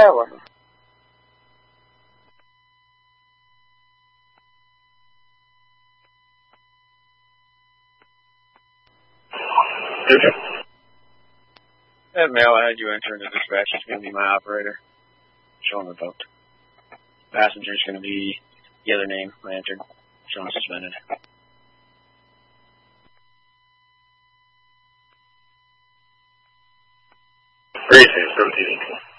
Tower. That mail I had you enter into dispatch is going to be my operator. Showing revoked. Passenger is going to be the other name I entered. Showing suspended. Great, proceeding.